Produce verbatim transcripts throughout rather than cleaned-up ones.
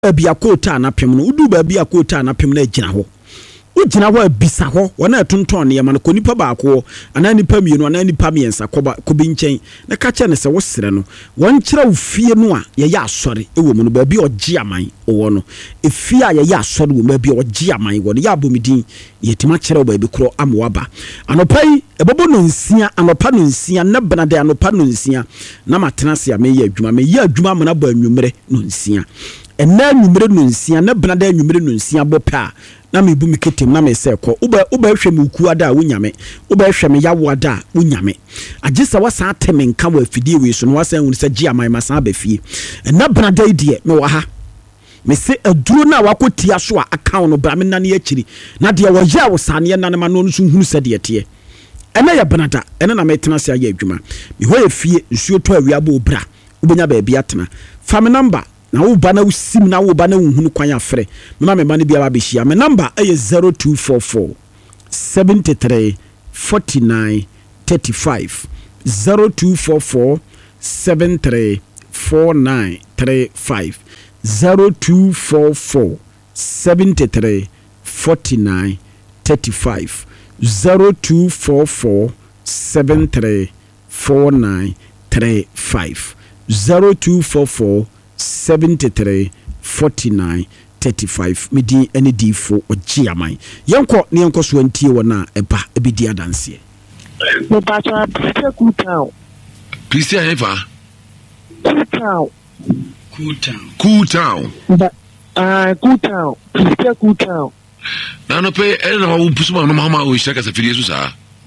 baabi akota anapem no udu baabi akota anapem na agina ho ugina ho abisa ho wona atonton ne yema no ko nipa baako ana nipa mienu ana nipa miensa koba kobi nchen na ka che ne se wo sere no won kire wo fie no a ye ya asore ewo mu no baabi ogi aman owo no efie a ye ya asore wo baabi ogi aman wo no ya bomidin ye tima kire wo baabi kro amwaba anopai ebobo no nsia anopa no nsia na benade anopa no nsia na matena se a me ye adwuma me ye adwuma mo na ba anwumre no nsia ena anwumre no nsia na benade anwumre no nsia bopa na me bu mi ketem na me se ko uba uba hwe me ku ada wunyame uba hwe me yawo ada wunyame agisa wasa ateme nka wa afidie we so no wasa hu se gi aman masa ba fie na brada die me wa ha me se aduro na wakotia so a account no bra me na ne akiri na de wo ya wo sane na ma no so hunu se de tie ena ya brada ena na me tena se aye adwuma me ho afie nsuo to awia ba obra ubenya ba bia tena fa me number na wo ba na usim na wo ba na hunu kwan afre me ma me ba ne bia ba behia me number is zero two four four seven three four nine three five zero two four four seven three four nine three five zero two four four seven three four nine three five zero two four four seven three four nine three five zero two four four seventy-three forty-nine thirty-five midi any d for ogiamai yanko ne yanko so antie wona eba ebidi adanse no pacha pisia cool town pisia eva cool town cool town cool town ah cool town pisia cool town na no pe e na wo pusuma no mama o shaka sa fidie so sa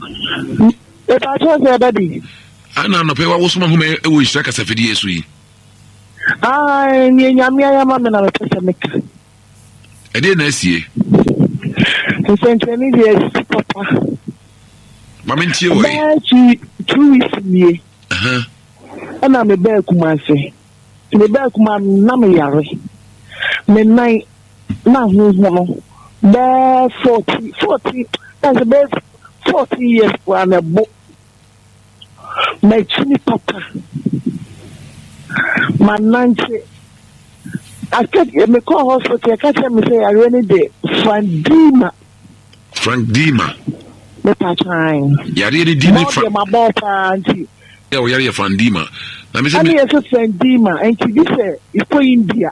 e pacha se dadi ana no pe wa wo suma ho me e wo shaka sa fidie so yi ah ni nyamia ya mama na pesa meka ede na asie senteni die papa mama ntie wo ba chi two weeks nie aha ana me ba kumase me ba kuma na me yare me nai na hu no ba forty forty that's about forty years for na bo my chini papa mananche I can't me call hospital I can't me say I really did Frandima Frandima me patran ya really did it from my ball auntie yeah we are Frandima na me say me say Frandima and she say it's for India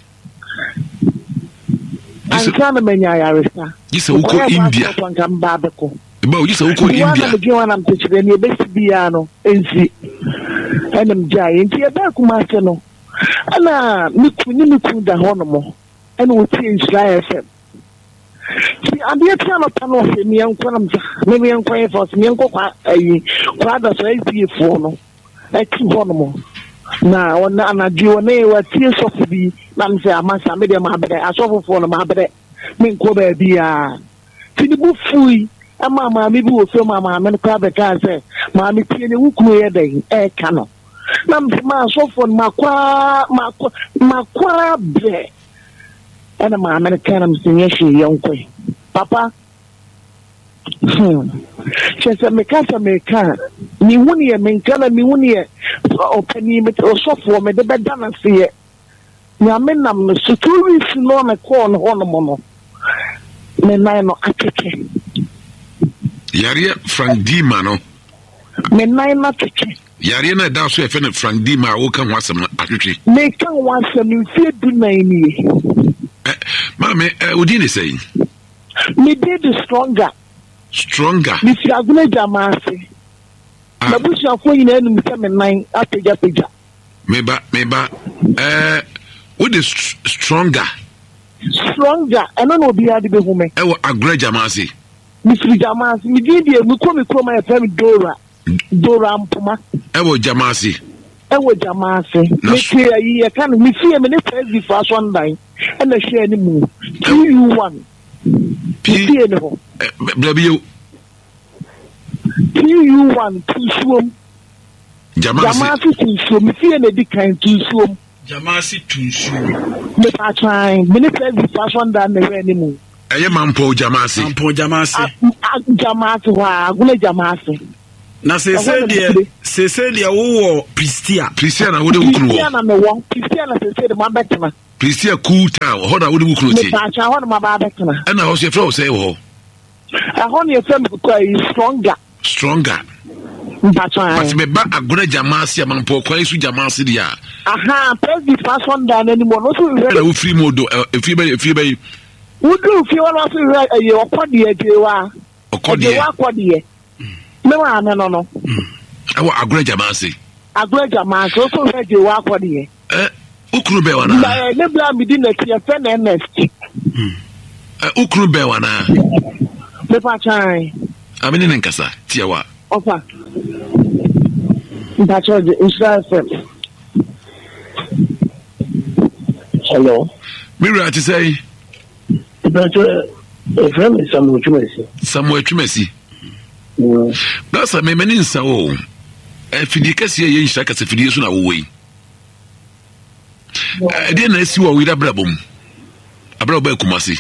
and kana menya yaresa you say uko India ba you say uko India na me wana mtechire ni besi biano enzi enam jai nti eba kuma se no ana miku ni miku da hono mo ena wo tie Israel F M ti ande tia no pa no se mi enko nam me mi enko e fo se mi enko kwa ayi kwa da so e fo no e ti hono mo na wona anaji wona e wa tie so fo bi na me se amasa me de ma bere asofo fo no ma bere me nko ba bia ti ni bu fui ama ma mi bi wo so ma ma me kwa be ka se ma mi tie ne wukunu ye den e ka no na ma so fo ma kwa ma kwa ma kwa be ana ma me ka na msinye shi yonko papa hmm chese me ka sa me ka ni wuni ye me ka na mi wuni ye o pani me so fo me de be dana se ya me nam no security no me ko no hono mo no me na no akeke yare Frandima no me nai na teke yare na da so e fe na Frandima wo kan ho asem na atwetwe me kan ho asem fie du nai ni eh ma me odi ne sei me did stronger stronger me fi aguna jamase na bushi afo yin enu me se me nai apeja peja me ba me ba eh what is stronger stronger eno no obi ade be hu me e wo aguna jamase mi fi jamase mi di di mi ko mi ko ma e fe mi dora dora mpuma ewo jamase ewo jamase me ke ayi e kan mi fi me ne face fa so ndan e na hwe ani mu P U one P ne ho blabio P U one tusuom jamase jamase tusuom mi fi ne di kan tusuom jamase tusuom me pa try me ne face fa so ndan na hwe ani mu eye mampo jamase mampo jamase jamase wa aguna jamase na se se de se se de wo Pristia Pristia na wo de wukunu wo Pristia na me wo Pristia na se se de ma betena Pristia cool town ho na wo de wukunu ti pa cha ho na ma ba betena e na ho se fra wo se wo a ho ne fam ko is stronger stronger mpacha but me ba agora jamasi amanpo kwa isu jamasi dia aha president fashion da na ni mo no so na wo free modo e free be free be wo do fi won so e okode e de wa okode wa akode me wa na no no awo agora jamasi agora jamasi so so e de wa akode eh ukuru be wana na ne bla mi di na ti e fe na next eh ukuru be wana me pa chan amini nkasa tiawa ofa mpacha de Israel F M. Hello. Mira to say Mpacha F M is Samuel Chumesi. Samuel Chumesi. Mm. That's a me many nsa o. E fidi kase ye nhira kase fidi so na wo wei. E dey na esi wo wi da brabom. Abra ba kumasi.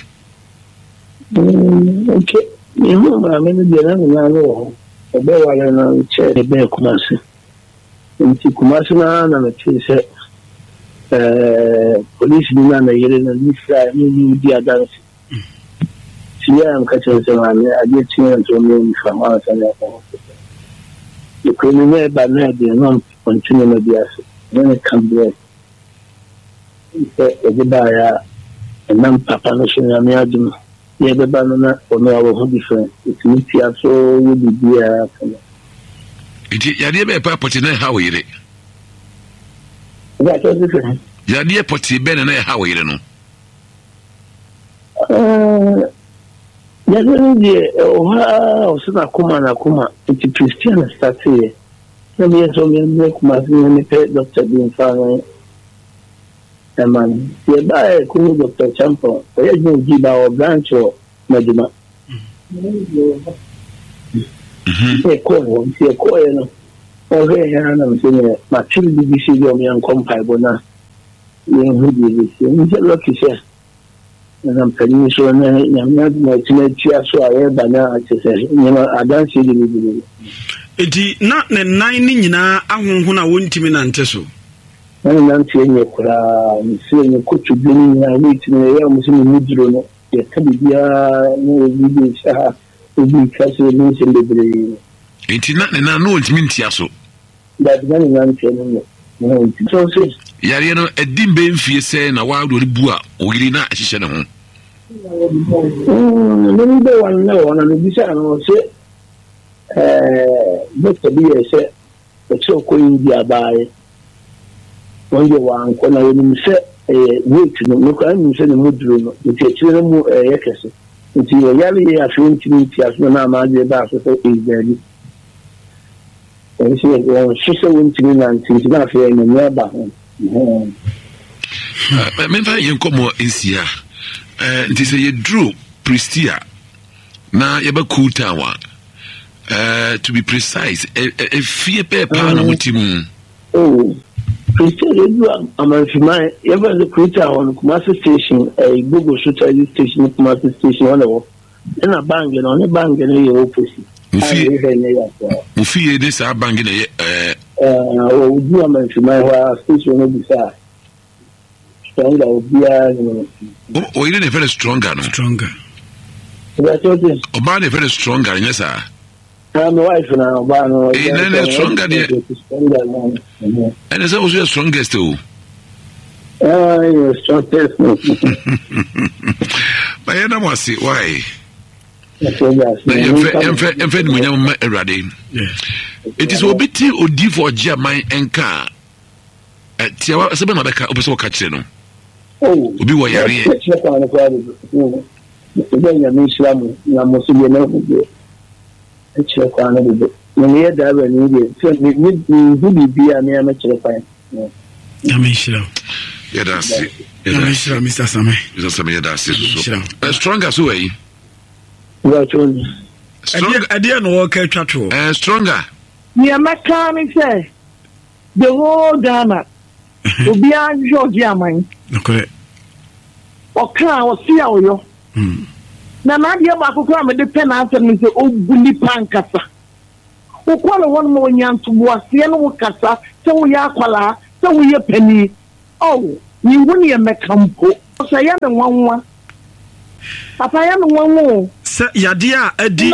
Mm, okay. You know, I mean, the other one, the bear one, the bear Kumasi. And Kumasi, and the say, uh, police demand a year and this guy, you the other. See, I'm catching some, I get children to me from us and the criminal, but now they are not continuing the asset. When it comes back, the buyer, and non papa, no, I'm yeah, the banana or no, our different. It's me, so you be there. It ya be pa poti na how yire. That's different. Ya de poti be na how yire no. Uh, ya de o so na kuma na kuma. It's Christian start here. Na me so me make my me pay doctor bin fa. Man, the by Kunu Doctor Champo, I didn't give our branch or Madima. A call, see a call, or here, and I'm saying, my children be see your young company, Bona. You know, lucky, sir. And I'm telling you, so I'm not my teenage, so I have banana, I say, you know, I don't see the Eti na ne nine nyina ahonho na wontimi na nteso. And I'm saying, you could see you could to be waiting a Muslim Mudro, the Kabia, no videos, will be castle in the Eti na na no ntimi ntiaso. That's very unfair. No, so says, Yare no edim be mfie se na wa do bu a oyiri na ahihye ne ho. Mm, no be one no, and the bisa no say eh Doctor B say the so ko India by when you want ko na woni say eh wait no no kan ni say no mudro no the chire mu eh yakese nti yare ya twenty minutes na ma je ba so so is there. And she was she so into me and she's not feeling the nearby. Memfa yenkomo ensia. Eh nti se ye drew Pristia na ye ba cool town wa. Uh, to be precise, a fear paper na mutimu. Oh, Pristia, you am a my ever the creator on Kumasi station, a Google shooter station, Kumasi station, whatever. Then a bang on a bang and a opposite. Mufi this are banging a uh, you am a my station will be sad. Stronger will be a. Oh, you didn't very stronger, no stronger. That's what it is. Obama very stronger, yes, sir. I'm a wife now, but no, it's stronger there. And it's also the strongest too. Ah, you're strongest. But I don't want to see why. It is obiti odi for German and car. At Tiawa, seven other car, also catch no. Oh, be what you're here. It's your corner. When you have a need, so we be a near much of fine. Yamishra. Yeah, that's it. Yamishra, Mister Same. Mister Same, that's it. As strong as way. Stronger. I didn't walk a chatro. And stronger. Yeah, my coming say the whole Ghana will be on Georgia mine. Okay. Or can I see how you? Na na dia ba kokora me de pen answer me say obuli pankasa wo kwala won mo nyanto boase no wo kasa se wo ya kwala se wo ye pani oh ni woni ye mekampo so ya me nwanwa papa ya me nwanwo se yade a adi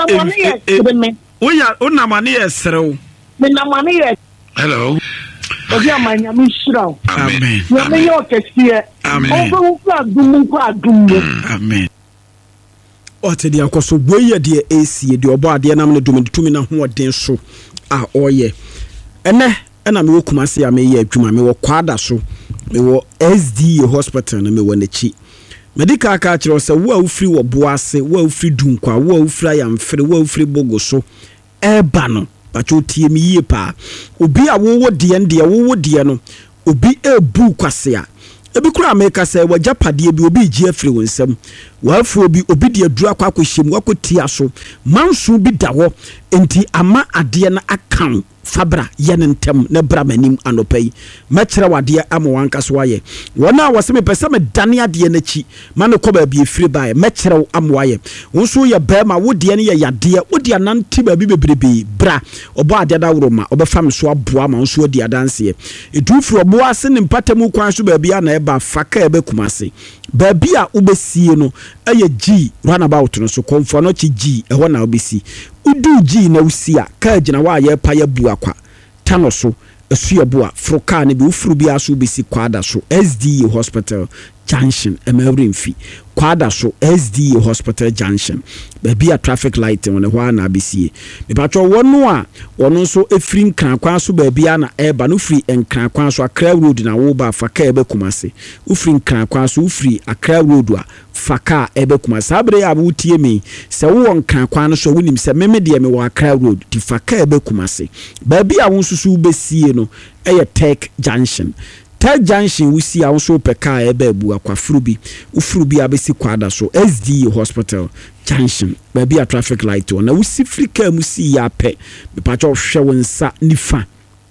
wo ya onamane ye serew me namane ye hello obi amanya mi shira amen yo me yo kese amen obo ku adum ku adum amen ote dia koso boye de ac de obo ade nam ne dum de tumi na ho odin so a oye ene ena me wokuma se ya me ye adwuma me wo kwada so me wo S D A hospital na me wo nachi medical ka kire se wo a ufri wo boase wo a ufri dunkwa wo a ufri ayamfre wo a ufri bogoso eba no bacho tie mi yie pa obi a wo wo de en de wo wo de no obi ebu kwase a ebi kura America say wagya pade bi obi gi afiri wonsam wafu obi obi de adura kwa akohyem wakotia so manso bi dawo enti ama ade na account fabra yen ntem na bra manim anopai mekere wade ama wanka so waye wona wose me pese me dane ade na chi mane ko ba bi efiri bae mekere am waye wonso ye ba ma wode ne ye yade wode anante ba bi bebrebe bra obo ade da woro ma obefa me so aboa ma wonso odi adanse edufuru obo ase ne mpatamu kwan so ba bia na e ba faka e be kumase ba bia obesie no eye G runabout no so komfo no chi G e ho na obesi udu G na usia ka gina wa ye pa ya bu akwa tano so esu yeboa froka ne bi ufuru bi aso besi kwada so S D A hospital junction emewre mfi kwada so S D A hospital junction ba bia traffic light won ho na besie me patcho wono a wono so efiri nkran kwan so ba bia na eba no free nkran kwan so Accra road na wo ba faka ebe kumase ufiri nkran kwan so ufiri Accra road a faka ebe kumase abre ya butie mi se wo nkran kwan so wonim se meme de me wo Accra road ti faka ebe kumase ba bia won susu besie no eye Tech junction Tech junction we see also peka ebe bu akwafuru bi ufuru bi abesi kwada so S D A hospital junction ba bia traffic light on na we see free car mu see ya pe me pa cho hwe wonsa nifa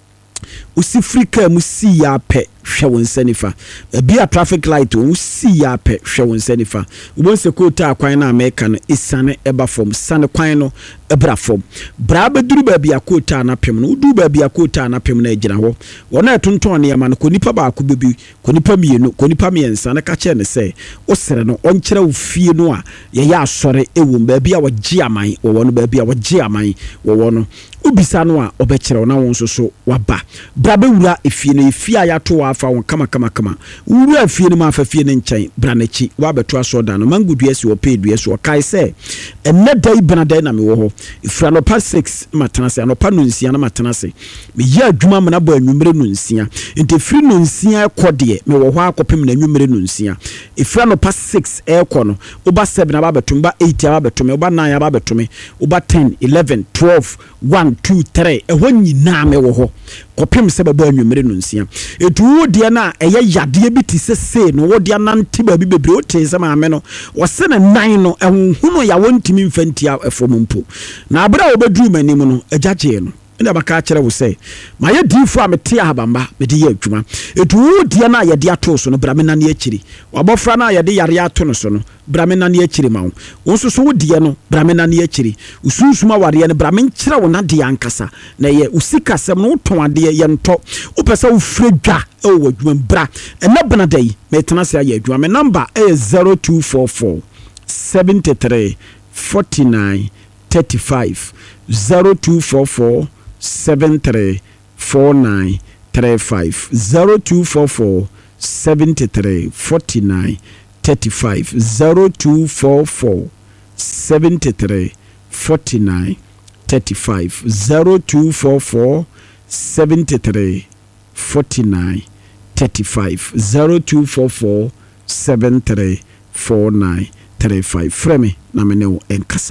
usi free car mu see ya pe hwe wonsa nifa bia traffic light on see ya pe hwe wonsa nifa ubonse kota akwan na America no isane eba form sane kwan no ebra form bra beduru ba bia kota na pem no udu ba bia kota na pem na agina ho wona etonton ne yama no konipa ba ko bebi konipa mienu konipa miensa na ka che ne se osere no onkyere wo fie no a ye ya asore ewo ba bia wo gi aman wo wono ba bia wo gi aman wo wono ubisa no a obekere na won so so waba bra be wura efie no efie aya to afa won kama kama kama wura efie no ma afa fie no nkyɛn bra na chi wa beto aso da no mangudu esi wo pedu esi wo kai se enne dai benadai na me wo ho ifra no pa six matanase no pa no nsia na matanase me ya adwuma me na bo anwumere no nsia enti firi no nsia ekode me wo ho akopem na anwumere no nsia ifra no pa six ekɔ no oba seven aba betum ba eight aba betum oba nine aba betum oba ten eleven twelve one two three ehɔ nyina me wo ho kopem se baba anwumere no nsia etu wo de na eye yade bi ti sese no wo de nante ba bi bebre o te se ma me no wo se ne nine no ehunhunu ya wontimi mfantia efom mpo na abra obedu manim no agyaje no ina baka kire wo se ma ye difo a mete abamba me de ye adwuma etu wo de na ye de ato so no bra me na ne akiri wabofra na ye de yare ato no so no bra me na ne akiri ma wo wonso so wo de no bra me na ne akiri usunsuma ware no bra me nkire wo na de ankasa na ye usika sem no ton ade ye nto wo pesa wo fredwa e wo adwuma bra ena bana dai me tena se ye adwuma me number is zero two four four seven three four nine three five zero two four four seven three four nine three five zero two four four seven three four nine three five zero two four four seven three four nine three five zero two four four seven three four nine three five zero two four four seven three four nine three five frame na me ne enkasa.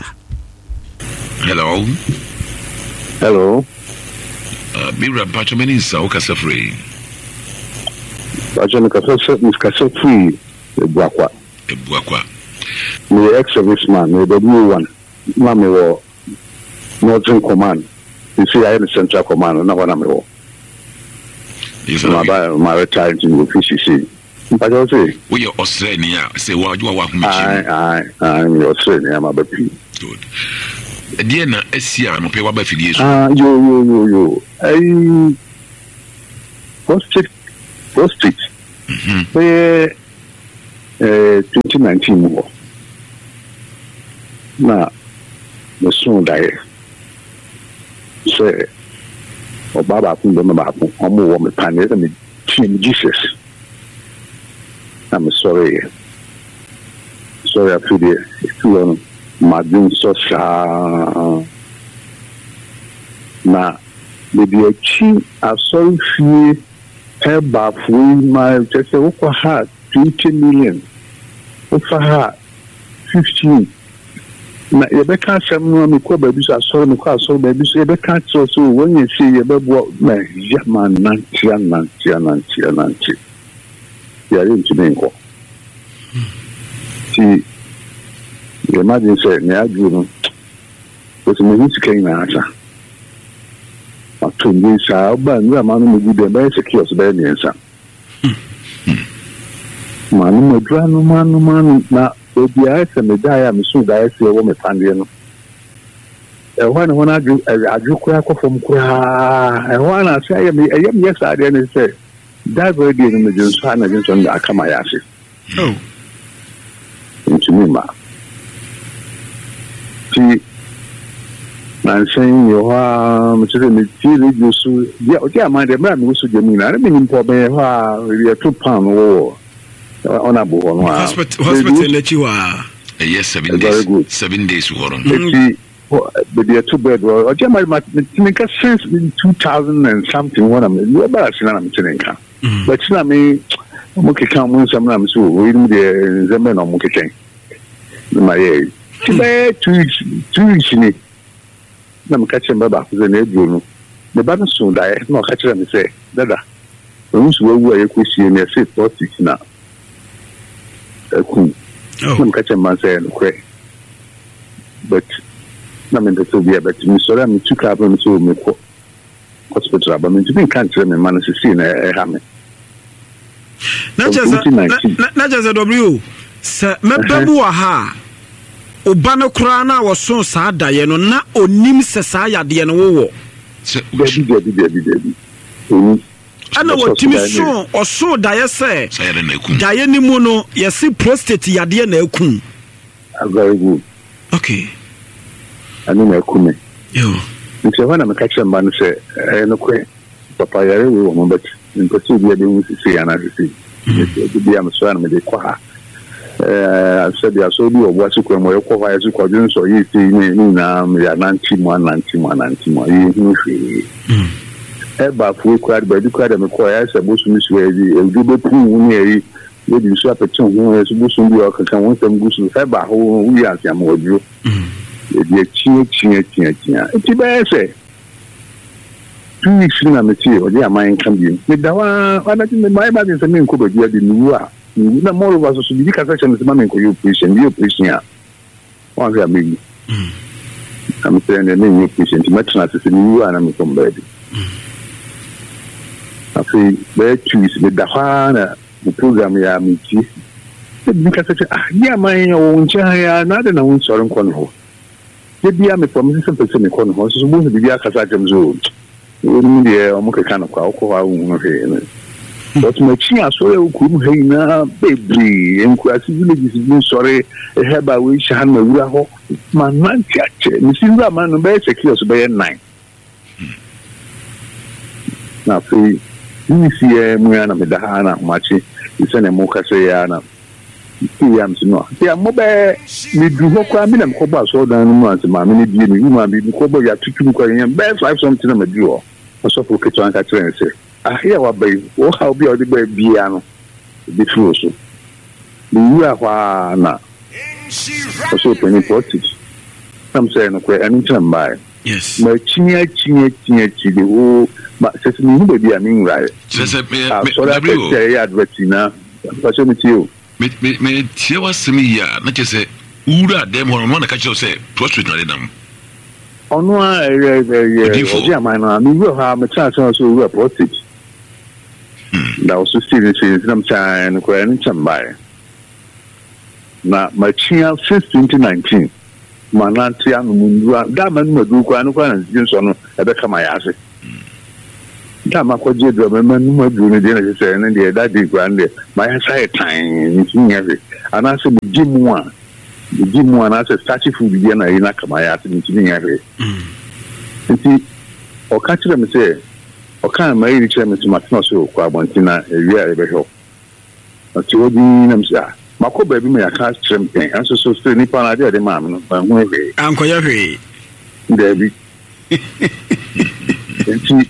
Hello. Hello. Uh, Bira Pacho Menisa, Okasa Free. Pacho Mikasa Free, Buakwa. Buakwa. Me ex-serviceman, me the new one. Mami wo Northern Command. You see, I am the Central Command, not one of me. Yes, my my retired in the P C C. Pacho say, we are Australia. Say, what you are walking with you? I, I, I'm Australia, I'm a baby. Good. deɛ na asia no pe wa ba fidie so ah yo yo yo yo ai prostate prostate mhm eh eh twenty nineteen mo na me so dae se o baba kun do me ba kun o mo wo me pan e me team Jesus I'm sorry sorry I feel it you madin so sha na maybe a chi asori fie e ba fu ma just e ko ha twenty million o fa ha fifteen na ye be ka sem no me ko ba bi so asori me ko asori ba bi so ye be ka so so won ye see ye be bo na ya man nan tia nan tia nan tia nan tia ya yin ti ben ko ti imagine say me adu no because me hit can na asa ato ni sa ba ni ma no me gude ba secure so ba ni nsa ma no me dra no ma no ma na obi a se me da ya me so da ya se wo me pande no e ho na ho na adu adu kura ko fom kura e ho na say me e yem yes ade ni say that very day no me just na just on da kama ya se oh ntimima ti nansen yo ha mtire me ti radio so ya o ti amande mra me so jemi na me nimpo be ha ri to pan wo ona bo no ha hospital hospital na chi wa yes seven days seven days wo ron ti be the two bed o ti amande me ka since two thousand and something one am we ba sina na mtire nka but na me mo ke kan mo nsam na me so we ni de zembe na mo ke ken ma ye ti be two two ni na me ka chen ba ba ku ze na edu no me ba no so da e no ka chen me say dada o nsu wu aye ko sie na say forty na ku na me ka chen man say no kwe but na me de so bia but me so ra me tu ka ba me so me ko hospital ba me ti kan chen me man si na e ha me na just na just w se mebabu wa ha oba no kra na wo so sa daye no na onim se sa yade no wo baby baby baby baby ana wotimi so o so daye se daye ni mu no yesi prostate yade na akun very good okay ani na akun yo nti wana me ka che mba no se eh no kwe papa yare we wo mo bet nkosi bia de mu sisi ana sisi bia me so ana me de kwa ha eh said ya so bi obo asikwa mo yekọ fa asikwa bi nso yi ti ni ni na me ya nanti mo nanti mo nanti mo yi hu fi e ba fu kwa de ba di kwa de me ko ya se bosu mi so yi e du be pu hu ni yi ye di so apete hu e so bosu bi o kan won sam gusu e ba ho hu ya sia mo oju e di chi chi chi chi ti ba se two weeks na me ti o di aman kan bi me da wa ana ti me mai ba din se me ko be dia di nu a na more was so bi ka section se ma me ko you patient you patient ya wa ga me mm am saying na me patient ma tana se ni wa na me kom ba di afi be choose be da fa na program ya me ti bi ka section ah ya man o ncha ya na da na won sorin kon ho ye bia me promise se pese me kon ho so bo se bia ka sa jem zo o ni de o mo ka kana kwa ko ha wu no he ne but my chia so e ku mu he na baby enku asi villages ni sore e heba we shan ma wura ho ma nan chache ni sinza man no be secure so be nine na fi ni si e mu ya na me da ha na machi ise na mo ka se ya na ti am si no ti am mo be mi du ho kwa mi na ko ba so dan mu anti ma mi ni bi ni ma bi ko bo ya tutu ko yen be five something na me du ho so for ke twan ka train se ah ya wa bay o how bi o di bay bia no bi furo so ni wura kwa na so penny forty some say no kwe ani tram bay yes ma chinya chinya chinya chide o ma se se ni be bia mi nrai se se me so that say ya advertina pa so mi ti o me me me tie wa semi ya na che se wura dem ho no na ka che se prostrate na dem onu a eh eh o dia man na mi wura ha me cha so so wura prostrate da wasu still sai nam chan ko en chambare na machia since twenty nineteen manante anu mundua da manu madu kwa no kwa na jinso no ebe kama ya ase da makwaje do manu madu ne de na se ne de da di kwa ne ma ya sai tan ni tinya se ana se bujimu a bujimu ana se starch food bi na ina kama ya ase ni tinya se nti o ka kire me se o ka ma yi kire me se matno so kwa bontina ewi a ebe ho ati odi na msa mako baby me aka trempen anso so so ni pa na de de ma no ba hu ewe anko ya hwe Debbie nti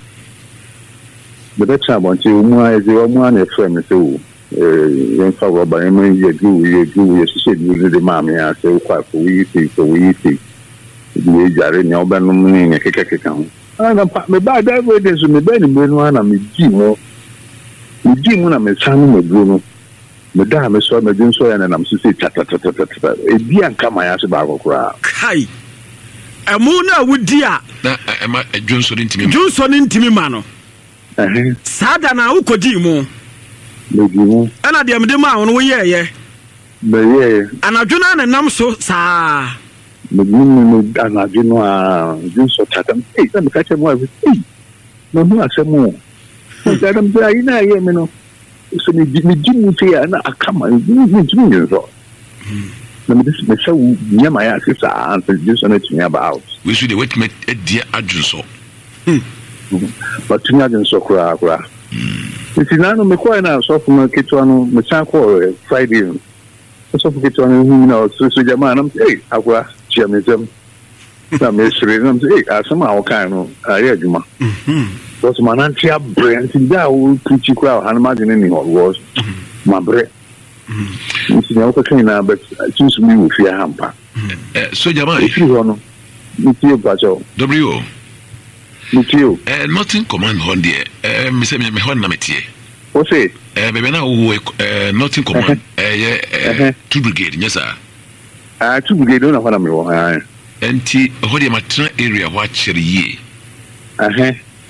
bebe cha bonti umu a eze umu a na frame se o eh yen fa roba yen man ye du ye du ye se du de ma me a se kwa ko wi ti ko wi ti ni jare ni oba no ni ne keke keke ho ana pa me ba da evidence me ba ni me no ana me ji mo me ji mo na me sanu me duro no me da me so me din so ya na nam sisi tata tata tata e bi anka ma ya se ba kokora kai emu na wudi a na ema adwonso ntimi adwonso ntimi ma no eh sada na ukodi mu me ji mo ana de me de ma wono wo ye ye me ye anadwona na nam so saa me ji mo anadwo no a din so tata eh na me ka che mo eh no no asemo so adam ba ina ye me no so me me ji mo fe na akama ni ni ni so na me dis me show nyama ya sisa and this on it about we should wait me a dear adjunso but tunya den so kura kura iti nanu me kwa na so fu ketu anu me san ko Friday so fu ketu anu hu na so so jama na eh akura chia me tem na me sire na eh asama o kan no aye adwuma so so manantia brand da o kichi kwa hanma de ni ho was ma bre nti na ko kan na but choose me wo fia hampa eh so jama e fi ho no nti ba jo w nti eh nothing command on there eh me say me me hon na metie o say eh bebe na wo eh nothing command eh eh two brigade nyesa ah two brigade na ho na me wo ah enti ho de matra area ho akere ye eh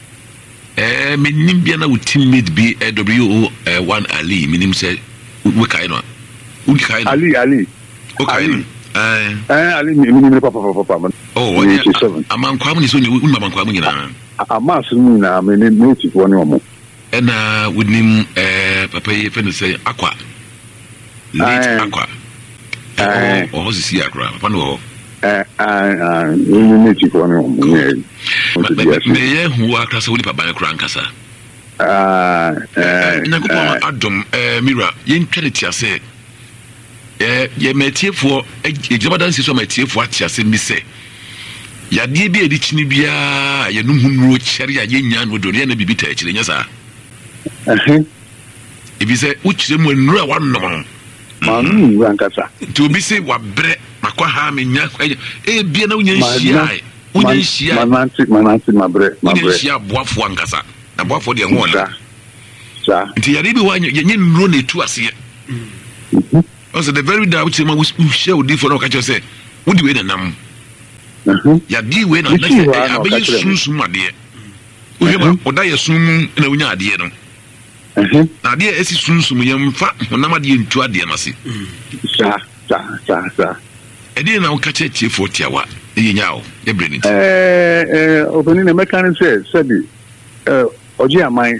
eh me nim bia na wo teammate bi w one ali minim say we kai no we kai no ali ali okay eh eh ali mi mi papa papa papa oh yeah amankwa mu ni so ni un amankwa mu nyina amas mu na me ne ne ti woni omo ena wonim eh papa ye fe no say akwa late akwa eh oh si akra papa no eh ah ni ne ti woni omo me ye hu akra so ni papa akra nkasa ah eh nyakopon adom eh mira ye ntwere ti ase eh ye metiefo ejibadansi so metiefo atiase mi se yade bi edi chini bia ye num hunro chere ya ye nya no do ne na bibita chire nya sa eh ebi se uchire mu nura wa nom ma nu rankasa to obi se wa bre makwa ha me nya e bia na unya nhia unya nhia mananti mananti mabre mabre unya nhia boafo ankasa na boafo de ho na sa nti yade bi wa ye nye nuro na etu ase also the very day which we share with for no catch say would we na nam ya di we na na abe sunsun ade o he ma oda ye sun na unya ade no na ade esi sunsun ye mfa honam ade ntu ade na se sa sa sa sa ede na o catch che forty awa ye nya o e breni eh eh obani na mechanic say sabi eh oji amai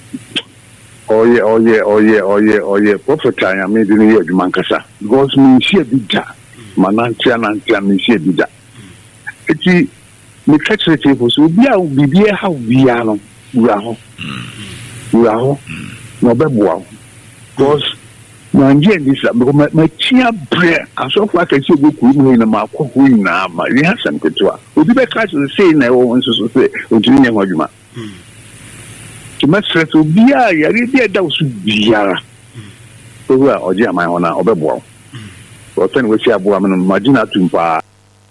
oye oye oye oye oye prophet anya me di ni adwuma nkasa because me share bidja manantia nantia me share bidja eti me catch the table so bia bibia ha bia no wura ho wura ho no beboa because na nje ndi sa me ma chia bre aso fa ka chi goku mu na ma akoko ina ma ri hasan ketwa obi be catch the say na wo nso so say odiri nya adwuma Masret obia yari bia da usu biara so wa oje amai hona obeboa so ten we sia boa me no magina tumpa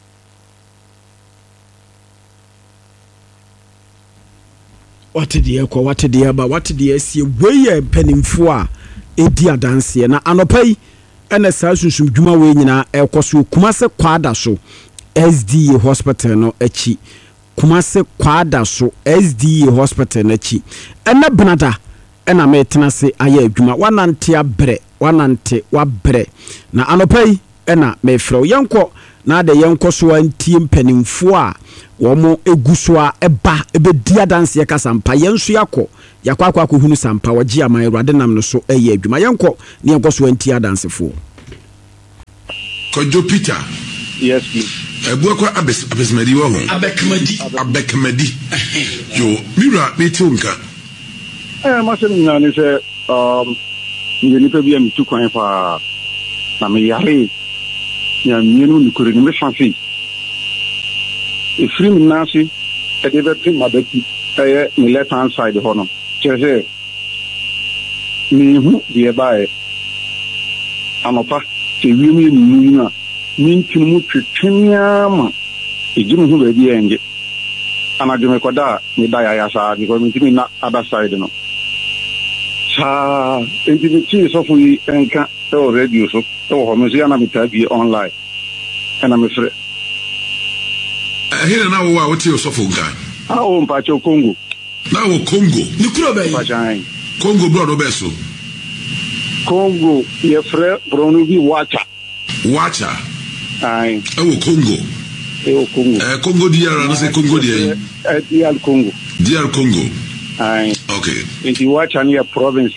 what the ekwa what the aba what the asie weye panimfo a edi adanse na anopai ena saa susum dwuma we nyina ekoso kumase kwada so S D A hospital no achi Kumase kwada so S D A hospital na chi ena benada ena metena se aye adwuma wanante abre wanante wabre na anopai ena mefrɛ yanko na de yɛnkɔ so antie mpanimfoɔ a wɔn egu so a ɛba ɛbɛdi adanseɛ ka sampa yɛn nso yakɔ yakɔ akɔ akɔhunu sampa wɔgye aman Awurade nam no so ɛyɛ adwuma yɛnkɔ ne yɛnkɔ so antie adansefoɔ. Kojo Peter. Yes, please. Ebu akwa abes abesmadi wo ho. Abekmadi. Abekmadi. Yo, mira beti unka. Eh, ma se na ni se um ni pe bi am tu kwan fa na me yare. Ya mienu ni kore ni me fancy. E free me nasi e de be pin ma beti. Eh, ni left hand side ho no. Chese. Ni hu die bae. Anopa te wi mi ni na. Minti mu twetweniama ejim hu ba bi enge anadweme koda ni da ya sa because minti mi na other side no sa intimate so fu yi enka e o radio so e ho me so ya na meta bi online ana me frɛ ahira na wo wa wote so fu nka ah o mpa cho Congo na wo Congo ni kuro bɛ mpa chan Congo brodo be so Congo ye frɛ bronu bi wacha wacha ai e wo Congo e o Congo eh Congo D R na se Congo D R eh D R Congo D R Congo ai okay inti wacha ni a province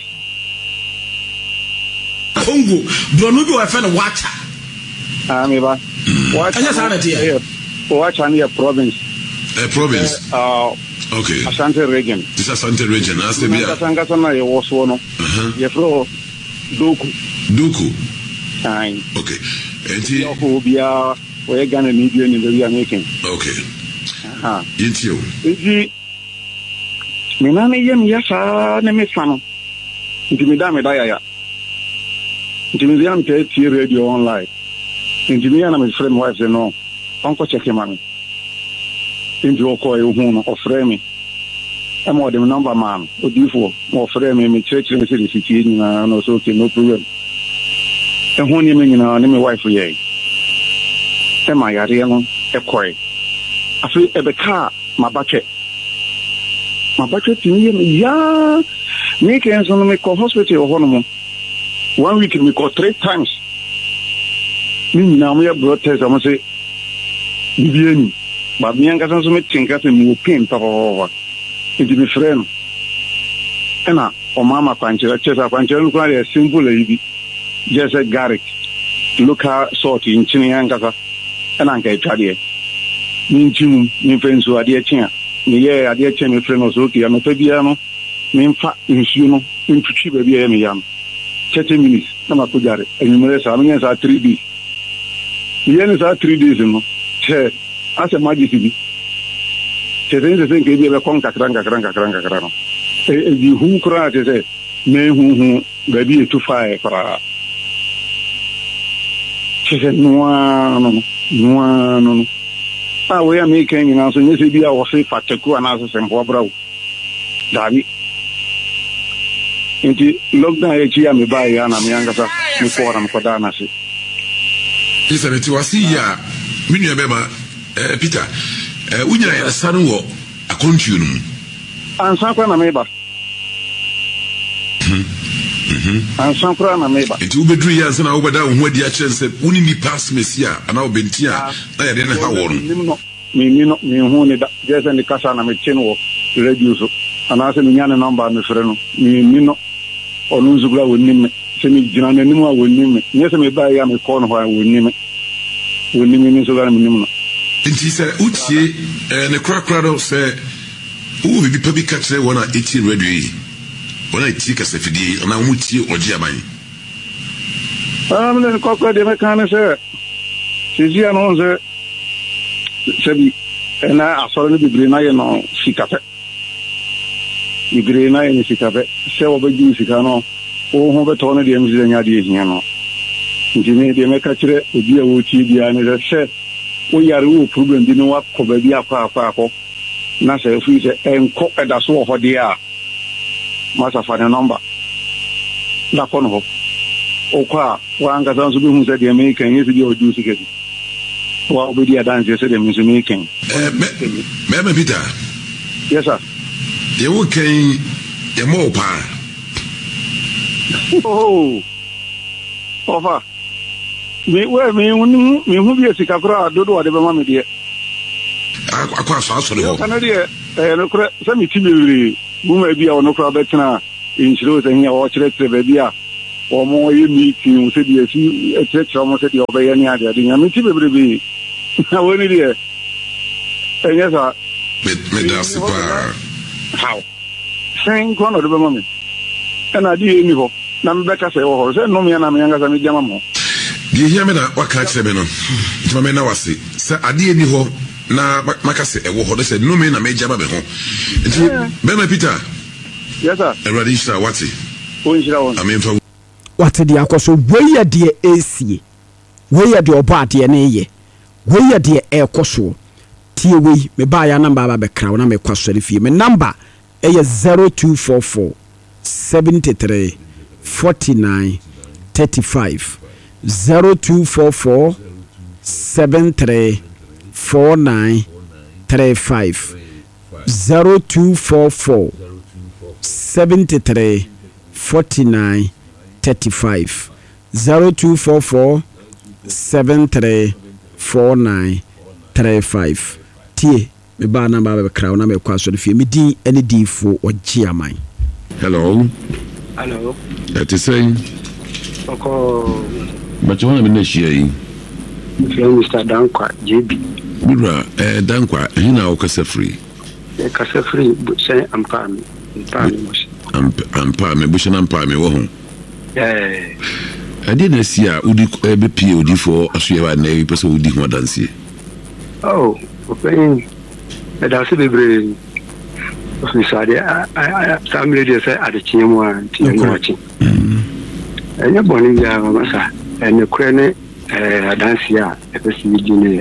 Congo bronu bi wa fɛ no wacha ah me ba wacha anya sa na tie wacha ni a province a province uh okay Ashanti region this is Ashanti region as the bia Katanga sana ye wo so no ye fro doku doku ai okay enti ko bia we Ghana ni bi ni be making okay aha yitio enti me na ne yem ya sa ne me fa no enti me da me da ya ya enti me yam te ti radio online enti me na me friend wife say no onko check him me enti o ko e hu no o frɛ me e mo dem number man odifo mo frɛ me me church me say the city ni na no so okay no problem e hu ni me nyina ne me wife ye e ma yare no e koi afi e be ka ma bache ma bache ti ni me ya me ken so no me ko hospital ho no mo one week me ko three times ni na me blood test am say bibieni ba mi anga so me tinka se mo pain pa pa e di me freno e na o mama kwanchira chesa kwanchira no kwa le simple e bi just a garlic local salt in chinyanga ka e na nka twade ni nchimu ni fenso ade chia ni ye ade chia me freno so ki ya no pa bia no me mfa nsuo no ntutwi ba bia me yam thirty minutes na ma ko jare enyumere sa no nsa three days ye ni sa three days no che ase majisi bi che se se ke bi be kon kakran kakran kakran kakran no e di hu kra te se me hu hu ba bi tu fa e kra che se no no no no ah we am e ken na so nye se bi a wo se fateku ana so sempo brawo dabi inti lockdown e chi am ba ya na me anga sa mi ko na ko da na se isa beti wasi ya minu ya bema eh Peter eh unya ya sanu wo akontu no ansan kwa na meba mhm ansan kwa na meba enti ubedru ya ansan na ubada ho adi a kire se uni ni pass mesia ana obenti a na ya de na ha wo no mi mi no mi hu ni da jese ni kasa na me chen wo radio so ana se mi nyane number me frɛ no mi mi no onu zugla woni me se mi jina na nimu a woni me nyese me ba ya me ko no ha woni me woni me ni so ga me nimu no enti se utie eh ne krakra do se u bi pa bi ka kire wona eighteen radio yi wona eighteen ka se fidi na mu tie oje aban ah me ne ko ko de me kan se se ji ano se se bi na asoro ni bibiri na ye no sikape bibiri na ye ni sikape se wo be ji sika no o ho be to no de mi de nya de hia no nti me de me ka kire obi a wo ti bia ni se o yare wo problem bi no wa ko ba bi akwa akwa akọ na se fu se enko eda so ho de a masa fa ne number da ko no o kwa wa anga san so bi hu se de me kan yesi bi o du siketi wa obedi adanse se de mi so me kan eh me me Peter yes sir ye wo kan ye mo pa oh ofa me we me hu me hu bi sika kora dodo ade be ma me de akwa so aso le ho kana de eh no kora se mi tibiri mu ma bi a ono kora betena inshiro se hia o kire kire be bia o mo ye meeting se de fi e kire kire mo se de obeye ni ade ade nya mi tibiri bi na woni de enya sa me me da si pa how sen kono de be ma me na di ni ho na me beka se ho se no me na me nga sa me jama mo die hia me na waka kire me no tuma me na wase se ade ni ho na maka se ewo ho de se no me na me jama be ho nti be ma Peter. Yes sir. Everybody shall what it? O nshira won. I mean for what the akoso we ye de esie we ye de oba de na ye we ye de ekoso tie we me ba ya number ba be kra na me kwasori fie me number e ye zero two four four seventy-three forty-nine thirty-five zero two four four seventy-three forty-nine thirty-five zero two four four seventy-three forty-nine thirty-five zero two four four seventy-three forty-nine thirty-five tie me ba na ba be kra na me kwaso de fie me din ene di fo ogye aman. Hello. Hello. That is saying Oko but you want to be next year. Mister Dankwa J B. Bura eh Dankwa hina o kasa free. E kasa free say ampa me. Ampa me moshi. Ampa me busha na ampa me wo ho. Eh. Ade na si a udi e be pie odi for aso ye ba na e pese odi ho danse. Oh, okay. E da se bebre. We saw the I some lady say at the chinwa and watching. And your bonnie ya masa and the crane eh dance ya e be si di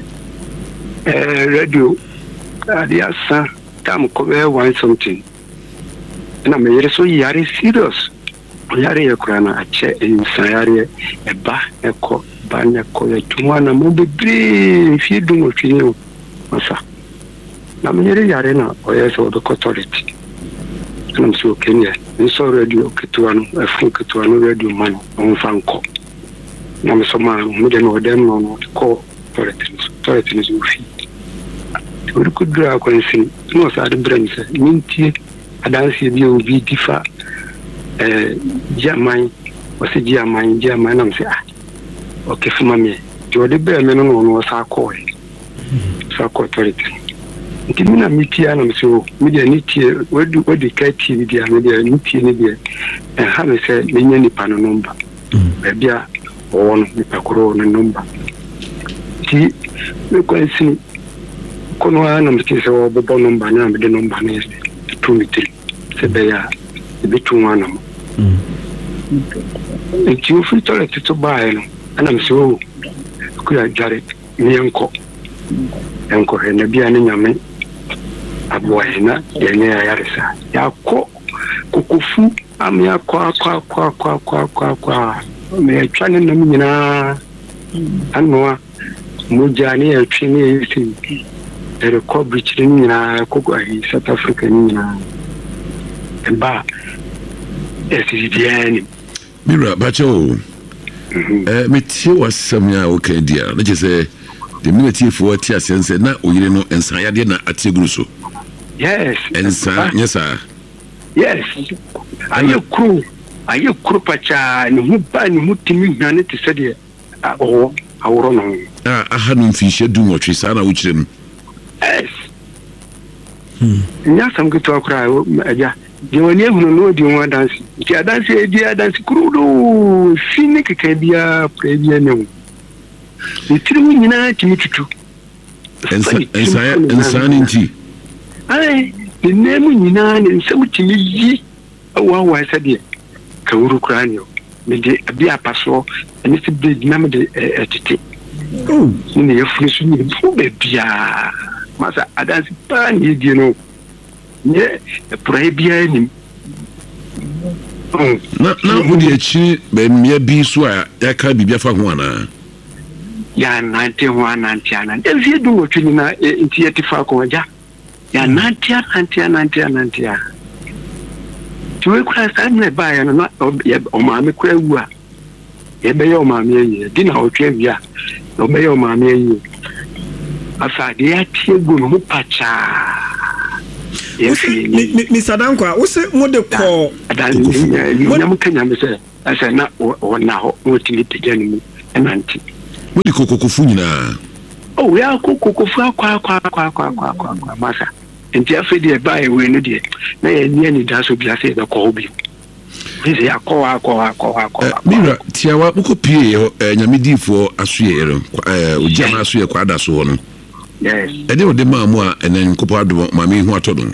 eh radio ade asa tam ko be one something. Na me yere so yare serious. Yare ya kurana ache insan yare e ba e ko ba ne ko ya tuma na mo bebre fi dum otwini masa. Na me yere yare na o yeso do authority. Na me so Kenya nso radio ketuano e fun ketuano radio man on fanko. Na me so ma me de no dem no no ko authority authority is ufi. We could draw ko nsin no sa de brain se mintie adansi bi o bi difa eh jamai o se jamai jamai na me se ah okay fuma me jo de be me no no sa ko e sa ko authority nti mina mitia na me so me de nitie wadu wadu ka T V dia me de nitie ne de eh ha me se me nya nipa no number e bia o no nipa koro no number ti me ko nsin kono na me se o bo number na me de number ne two meter se be ya e be two one am e ti o fi tole ti to ba e no ana me so ku ya jare ni enko enko he na bia ne nyame aboyena yenye yarisa yako kukufu am yakwa kwa kwa kwa kwa kwa kwa me twane na nyina anwa mujani ya twini yisi ere ko bridge ni nyina ko ahi South Africa ni nyina ba esidi Mira bacho eh metie wasamya okadia na je say the minute for tia sense na oyire no ensan yade na ateguru so. Yes. Ensan yes sir. Yes. Aye kru aye kru pacha ni hu ba ni mutimi hwane te sede oh aworo no. Ah aha no mfihye du motwe sa na wo kire no. Yes. Hmm. Nya sam gitu akura aja. Je woni ehunu no di won dance. Ti dance e dia dance kru do fini keke bia prebia ne. Itiri nyina timi tutu. Ensan ensan ensan nti. Ai, the name nyina ne nsam timi yi awa wa sade ka wuru kranio. Me de bia paso ene se big na me de etete. Oh, ni ye funu su ni fu be bia. Masa adansi pa ni die no. Nye prai bia ni. Na na odi echi be mia bi so a ya ka bibia fa ho ana. Ya ninety-one ninety-nine evi du wotwe na nti yetifa ko ja ya ninety ninety ninety ninety tuwe kura sa ne ba ya no o ma me kura wu a yɛbɛyɛ ɔmaame ayi di na ɔtwe awia na ɔbɛyɛ ɔmaame ayi asa de atie gu no pachaa yɛfi Mister Dankwa wo se mo de kɔ nyam kanya me sɛ asa na wona hɔ wotimi pagya no mu ɛnanti mo de kokokofu nyinaa oh ya kokokofu akwa akwa akwa akwa akwa akwa masa nti afi de ba ewe no de na yɛ nia ni da so bia sɛ bɛkɔ obi Nse akwa akwa akwa akwa. Mira tiawa buko pie nyamedifo asoye ero eh ojama asoye kwada so no. Yes. Ede ode ma mu a enen kopo ado ma me hu atodon.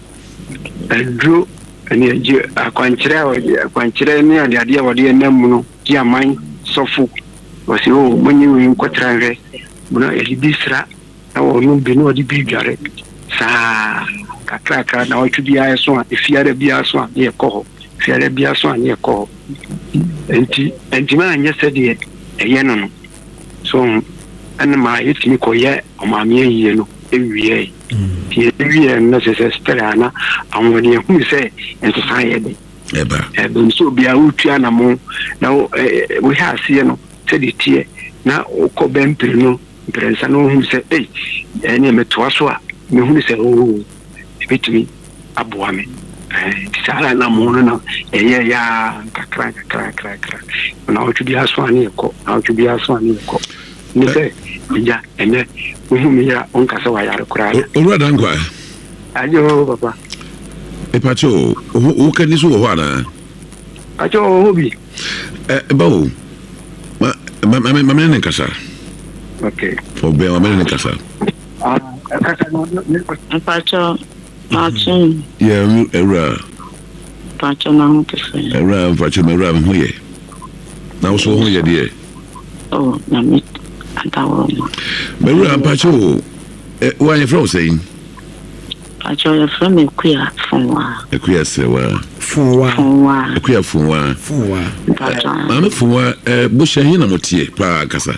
Adro ani aje akwankyere a akwankyere ni ade ade a wode enam no diaman sofo wose o monyi wi nkotranwe buna elibisra na wonu bi no ode bi dware sa kakra kakra na otwu bia so a efiare bia so a ye kɔ fiare bia so anye ko enti enti ma anye sede eye no no so an ma yitimi ko ye o ma me yiye no ewie ti ewie na se se stera na anwode hu se enti san ye de eba ebe so bia utua na mo na we ha ase no sede tie na ko bempre no prensa no hu se ei ene metoa so a me hu se o bitimi aboa me sala na mono na eye ya kakra kakra kakra na otu bi aso ani ko na otu bi aso ani ko ni se ja ene uhu mi ya onka se wa yare kura Owura Dankwa ajo papa e pacho o ka ni so ho ana ajo hobi eh bawo ma ma ma ma ne kasa okay for be ma ne kasa ah kasa no pacho Martin. Yeah, era. Pacho na ho kese. Era, pacho me era ho ye. Na wo so ho ye de. Oh, na me atawo. Me era pacho. Eh, wa ye fro saying. Pacho ye fro me kuya fonwa. E kuya sewa. Fonwa. Fonwa. E kuya fonwa. Fonwa. Pacho. Ma me fonwa eh bo hye na motie pa kasa.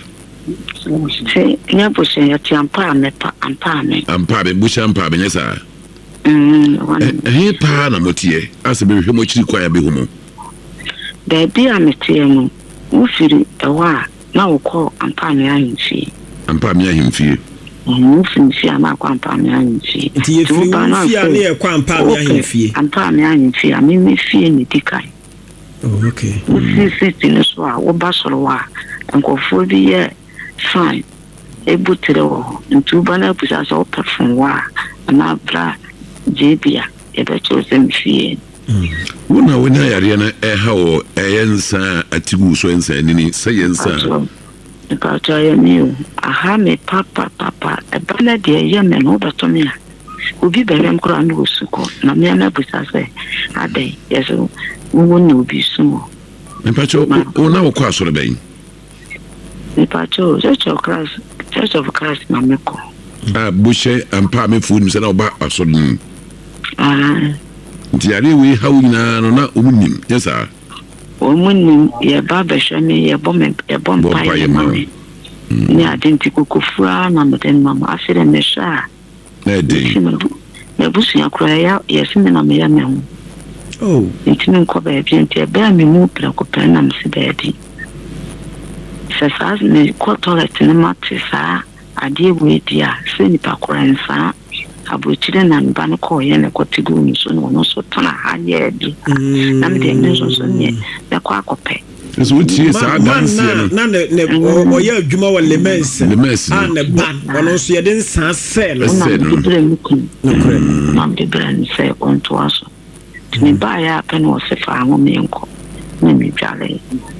Se, nya bo hye ya ti ampa me pa ampa me. Ampa be bo hye ampa be nyesa. Mm, eh pa na motie ase be hwe mo chiri kwa ya be hu mo da bi a metie no wo firi ewa na wo kɔ ampa me ahimfie ampa me ahimfie wo firi na kwa ampa me ahimfie nti ye firi fie na ye kwa ampa me ahimfie ampa me ahimfie a me me fie ni dikai oh okay wo firi fiti no so a wo ba soro wa nkɔfo bi ye fine ebutere wo ntu ba na busa so perform wa na bra jebia ebe chosen fie wona wona yare na e ha wo eyensa atigu so ensa nini sayensa e ka cha ye mi aha me papa papa e bana de ye me no beto me a obi berem kro na osuko na me na busa se ade yeso wo na obi sumo me pacho wona wo kwa asore ben me pacho Church of Christ Church of Christ na me ko ah bushe ampa me fu nim se na oba asore ah diare we hawo nyina no na omunim yesa omunim ye ba be hweme ye bom ye bom pa ye mame ni adenti kokofura na meden mama afire me sha na de na busu yakura ya yesime na me ya me ho oh ntimi nko ba bi nti e ba me mu pra ko pa na me se ba bi se sa ne ko toilet ne matisa ade we dia se ni pa koransa abuchire na mba no ko ye ne kotigu nso no no so tana ha ye bi na me de nso so ne na kwa akope so wutie sa dance na na ne o ye adwuma wa lemens ah ne ban ono so ye den san se no se no no kre na me brand se on to aso me ba ya pe no se fa ho me nko na me dwale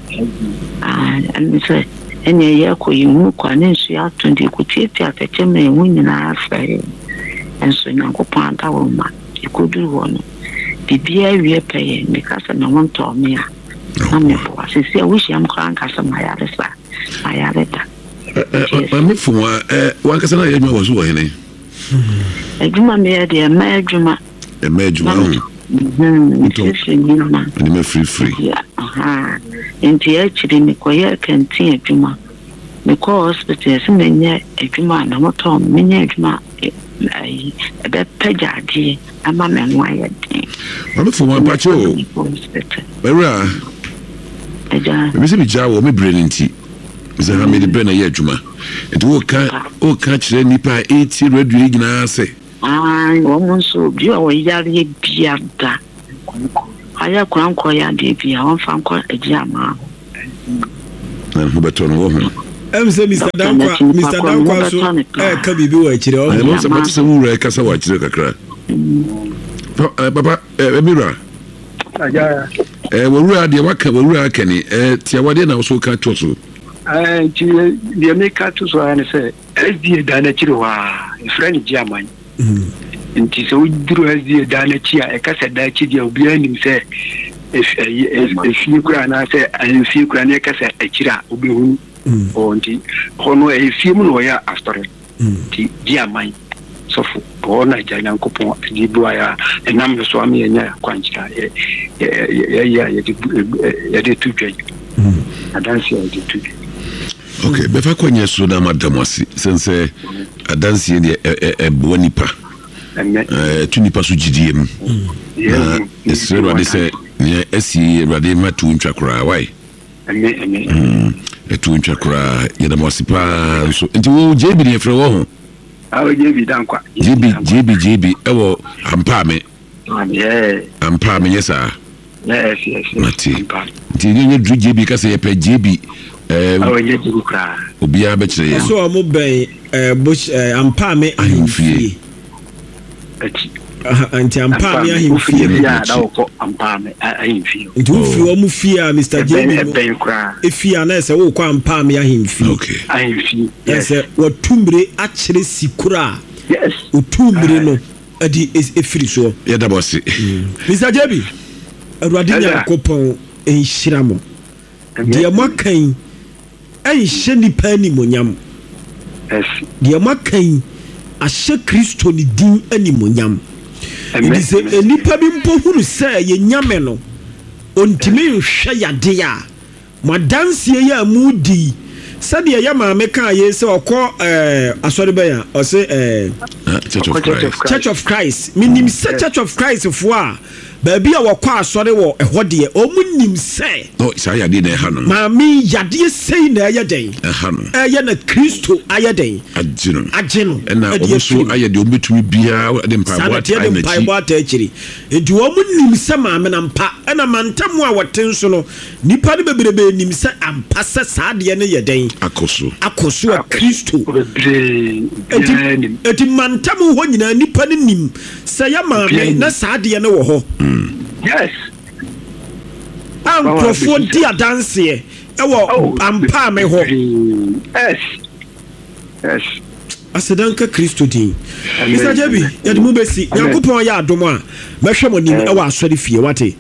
ah and me say enye ye ko yimu kwa ne nso ya tundi ko tietia tete me hu nyina afa enso nyankopon adawo ma ikodu wo no bibia wie peye me kasa na won to me a na me bo asisi a wishi am kran kasa ma ya resa ayare da eh me fuma eh wan kasa na yedwa wo so wo hene eduma me ya de ma eduma e ma eduma mhm ntisi ni na ni me free free aha enti ya chiri me ko ya kantin eduma me ko hospital se me nya eduma na moto me nya eduma ai ebe pejadi ama me nwa ye din ma me fuma pacho era eja me se bi ja wo me brain nti ze ha me de brain na ye adwuma nti wo ka wo ka kire nipa eighty radio nyina se ah wo mo so bi o yare bia da aya kwanko ya de bia won fa nko eja ma na ho beto no wo ho em se Mister Dankwa Mister Dankwa so eh ka bibi wa kire o mo se mo se wura ka sa wa kire kakra papa eh mira aja eh wura de waka wura aka ni eh tia wade na so ka to so eh ti de me ka to so ani se S D A da na kire wa friend ji aman nti so duro S D A da na chi a e ka se da chi dia obi anim se e fi kura na se an fi kura ne ka se e kira obi hu o nti hono e fi mu no ya astore ti ji aman so fu bo na ja na nkopon di bua ya enam so am ye nya kwanchira ye ye ye ye de tudwe adansi ye de tudwe okay be fa kwanya so na madam wasi sense adansi ye e bo nipa eh tu nipa so gidie mu eh esre rade se ne esi rade matu ntwakora wai ame ame etu ntwakora ye da mosipa so nti wo jebi ne frɛ wo ho awo jebi Dankwa jebi jebi jebi ewo ampa me yeah ampa me yesa yes yes mati nti nye dru jebi ka se ye pe jebi eh awo jebi kra obia be kire ye so mo ben eh bush ampa me ahimfie anti ampa me ahimfie ya da ko ampa me ahimfie nti wo fi wo mu fie a Mister Jebi efia na se wo kwa ampa me ahimfie okay ahimfie yes wo tumbre a kire sikura yes wo tumbre no adi efiri so ya da boss Mister Jebi awurade nya kopon enhyira mo de makan enhye nipa ni monyam yes de makan ahye Kristo ni din ani monyam it se nipa bi mpo hunu se ye nyame no ontimi nhwe yade a madansie ya mudi sade ya maame kan ye se okọ eh asori be ya o se eh Church of Christ Church of Christ minim se Church of Christ fo a baabi a wakọ asori wo ehode o munim se no sa ya de na ha no maame yade sei na ya den ha no eh na Kristo ayeden agino agino na obuso ayede obetumi bia de mpa bo ata na chi bo ata chiri enti wo munim se maame na mpa na mantamu a woten so no nipa de bebrebe nim se ampa se saade ne yeden akoso akoso a Kristo bebre enti enti mantamu ho nyina nipa ne nim se ya maame na saade ne wo ho yes ankrofo di adanse ewo ampa me ho yes yes asedanka Kristo din Mister Jebi ya de mu besi yakopon ya adom a mehwe mo nim ewo asori fie wate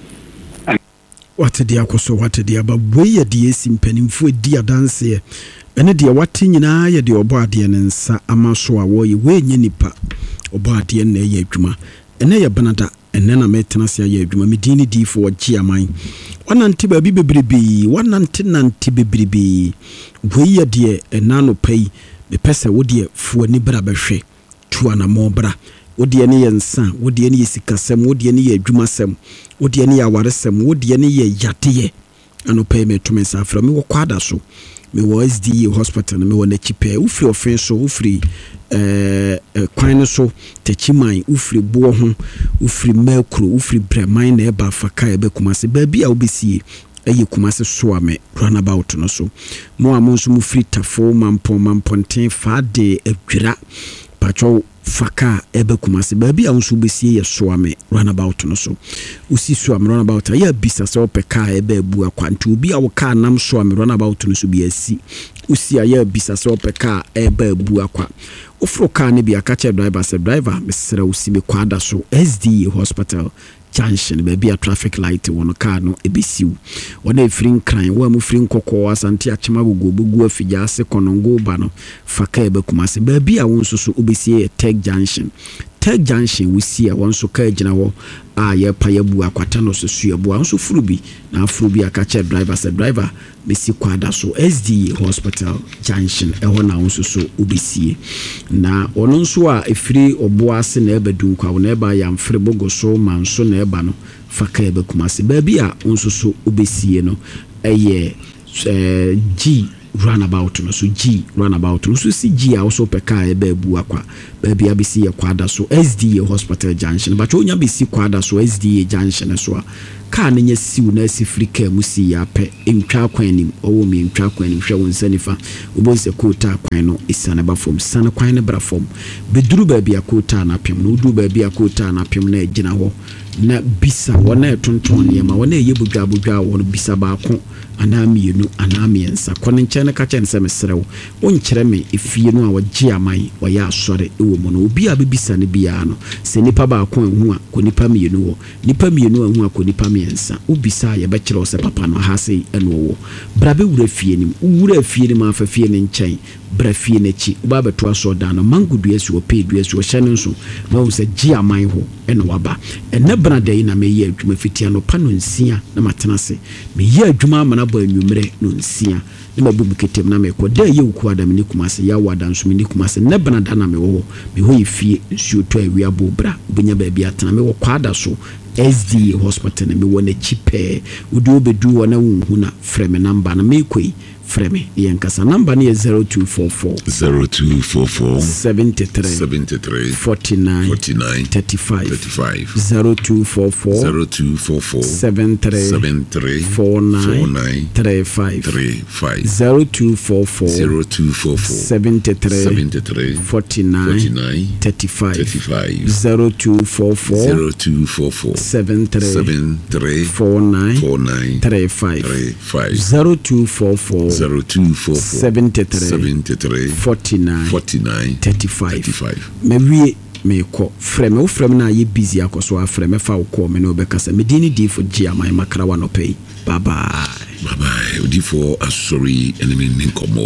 wate dia koso wate dia babwe ya de esi mpanimfo di adanse ene de wate nyina ya de obo ade ne nsa amaso a wo ye we nya nipa obo ade ne ya adwuma ene ya banada ene na metena se ya adwuma medini di fo ogi aman wanante ba bi bebrebe wanante nante bebrebe we ya de enano pai me pese wo de fo ani bra behwe tu ana mo bra wo de ne yensa wo de ne yesikasem wo de ne ye adwumasem wo de ne yawaresem wo de ne ye yadeye ano pai me to me sa fra me wo kwada so me wo S D A hospital me wo na chipe wo free offense so wo free eh kwan so techiman wo free bo ho wo free makro wo free breman na e ba faka e be kumase ba bia wo besie eye kumase so ame runabout no so mo amon so mu free tafo mampo mamponten fa de adwira pacho faka ebe kumase ba bia wo so besie ye so ame runabout no so usi so ame runabout ya bisa so peka ebe abu akwantu obi a wo ka nam so ame runabout no so bi asi usi ya bisa so peka ebe abu akwa ofro ka ne bi akache driver se driver mesra usi me kwada so S D A hospital junction baby a traffic light wono car no ebisiu wona efrin kran wa mu frin kokko asante achema gogo bugu afija se konongo ba no faka ebe kumase baby a won so so obesie tech junction tech junction we see a won so ka gina wo a ye pa ye bu akwata no so su ye bu a so furu bi na furu bi akache driver se driver mesi kwada so S D A hospital junction e ho na won so so obesie na ono so a efiri obo ase na ebedun kwa wona eba ya mfre bogo so manso na eba no faka ebe kumase baby a won so so obesie no ɛyɛ uh, G runabout no so G runabout no so si G a also pe car e ba bu akwa ba bia be si ye kwada so S D A hospital junction but onya be si kwada so S D A junction so a car na nya siw na si frika mu si ya pe entwa kwan nim owo mi entwa kwan nim hwe won sanifa obo se kota kwan no isane ba fom sana kwan ne bra fom beduru ba bia kota na pem no du ba bia kota na pem na agina ho na bisa wona etonton ne ma wona eye budwa budwa wona bisa ba ko ana mienu ana miensa kone nche ne ka chen se mesrew onkyere me efie no a wagye aman waya asore ewo mo no obi a bebisa ne bia no se nipa ba ko ehu a ko nipa mienu wo nipa mienu ehu a ko nipa miensa ubisa ye be kire se papa no ha se eno wo bra be wura fie nim wura fie nim afa fie ne nchen bra fie ne chi uba beto aso da no mangudu esi o pe du esi o hye ne nso na wo se gye aman ho eno waba ene bra dai na me ye adwuma fitia no pa no nsia na matena se me ye adwuma amana ba anwumre no nsia na mabu mketem na me ko da ye wuku adam ni kuma se ya wada nso me ni kuma se ne bana da na me wo me ho yefie nsuo to awia bo bra obenya ba bia tena me wo kwada so S D A hospital na me wo na chipe udu obedu wo na wonhu na frame number na me koi frame yen kasa number ni zero two four four zero two four four seventy-three seventy-three forty-nine forty-nine thirty-five thirty-five zero two four four zero two four four seventy-three seventy-three forty-nine thirty-five thirty-five zero two four four zero two four four seventy-three seventy-three forty-nine thirty-five thirty-five zero two four four zero two four four seventy-three seventy-three forty-nine thirty-five thirty-five zero two four four zero two four four seventy-three seventy-three forty-nine forty-nine thirty-five thirty-five me wie me ko frame o frame na ye busy akoso a frame fa wo ko me no be kasa me dini di for gia my makara wa no pay bye bye bye bye odi for asori enemy ninkomo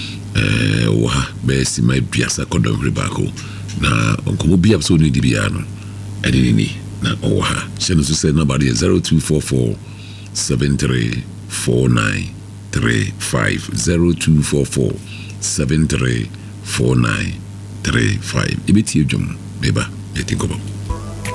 eh wa be si my biasa kodon rebako na onkomo bia so ni di bia no edi ni na o ha shenu so say nobody zero two four four seventy-three forty-nine thirty-five zero two four four seventy-three forty-nine thirty-five ibiti ejum beba etinkobo